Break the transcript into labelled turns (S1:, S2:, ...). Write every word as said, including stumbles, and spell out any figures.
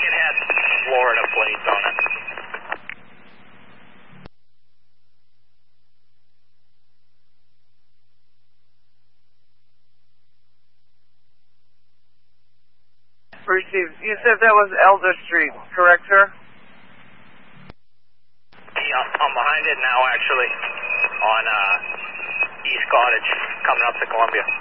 S1: it had Florida plates on it.
S2: Received. You said that was Elder Street, correct, sir?
S1: Yeah, I'm behind it now, actually, on uh, East Cottage, coming up to Columbia.